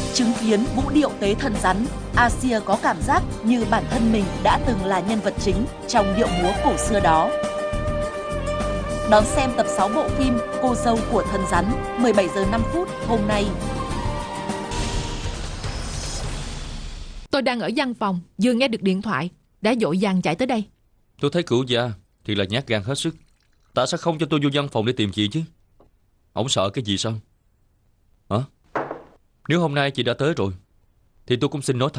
Chứng kiến vũ điệu tế thần rắn, Asia có cảm giác như bản thân mình đã từng là nhân vật chính trong điệu múa cổ xưa đó. Đón xem tập 6 bộ phim Cô dâu của thần rắn 17 giờ 5 phút hôm nay. Tôi đang ở văn phòng, vừa nghe được điện thoại, đã vội vàng chạy tới đây. Tôi thấy cửu gia thì là nhát gan hết sức. Tại sao không cho tôi vô văn phòng để tìm chị chứ? Ổng sợ cái gì sao? Hả? Nếu hôm nay chị đã tới rồi thì tôi cũng xin nói thật